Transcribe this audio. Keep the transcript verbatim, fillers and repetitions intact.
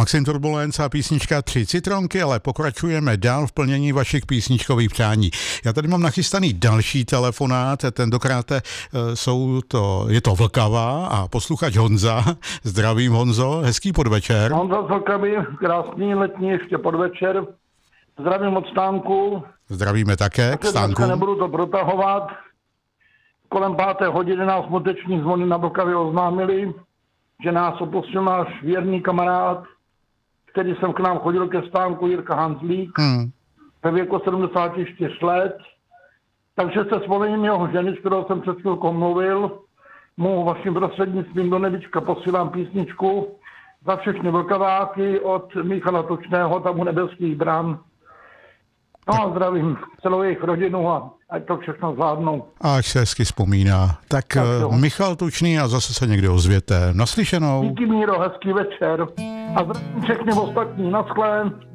Maxim Turbulence a písnička Tři citronky, ale pokračujeme dál v plnění vašich písničkových přání. Já tady mám nachystaný další telefonát, tentokrát jsou to, je to Vltava a posluchač Honza. Zdravím, Honzo, hezký podvečer. Honza z Vltavy, krásný letní ještě podvečer. Zdravím od stánku. Zdravíme také k stánku. Nebudu to protahovat. Kolem páté hodiny nás muteční zvony na Vltavě oznámili, že nás opustil náš věrný kamarád, který jsem k nám chodil ke stánku, Jirka Hanzlík, hmm. ve věku sedmdesát čtyři let. Takže se svolením jeho ženy, s kterou jsem před chvilkou mluvil, mu vaším prostřednictvím do nebička posílám písničku za všechny Vltaváky od Michala Tučného, tam u Nebeských bran. No a zdravím celou jejich rodinu a ať to všechno zvládnou. Ať se hezky vzpomíná. Tak, tak Michal Tučný a zase se někdy ozvěte. Naslyšenou. Díky, Míro, hezký večer. A zdravím všechny ostatní. Naschle.